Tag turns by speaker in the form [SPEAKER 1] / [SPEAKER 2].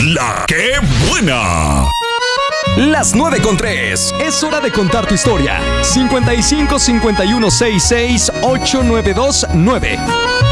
[SPEAKER 1] ¡La que buena!
[SPEAKER 2] Las 9:03. Es hora de contar tu historia. 55 51 66 8929.